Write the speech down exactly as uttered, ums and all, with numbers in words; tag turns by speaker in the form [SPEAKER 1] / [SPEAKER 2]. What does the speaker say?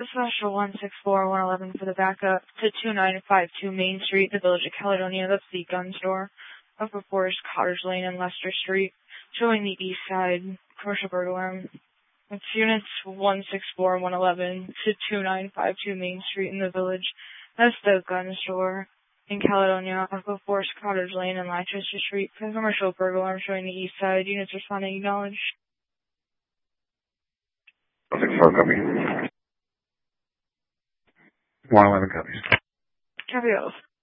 [SPEAKER 1] Special one six four one eleven for the backup to two nine five two Main Street, the Village of Caledonia. That's the gun store. Upper Forest, Cottage Lane, and Leicester Street. Showing the east side, commercial burglar. It's units one six four one eleven to two nine five two Main Street in the Village. That's the gun store in Caledonia. Upper Forest, Cottage Lane, and Leicester Street. Commercial burglar showing the east side. Units responding, acknowledged.
[SPEAKER 2] one six four, copy. one eleven copies.
[SPEAKER 1] Copy off.